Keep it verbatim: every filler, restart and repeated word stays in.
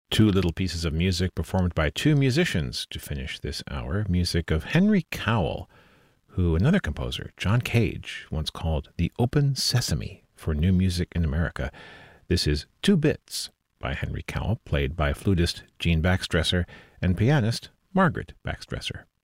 Two little pieces of music performed by two musicians to finish this hour. Music of Henry Cowell, who another composer, John Cage, once called the Open Sesame for new music in America. This is Two Bits by Henry Cowell, played by flutist Jean Baxtresser and pianist Margaret Baxtresser.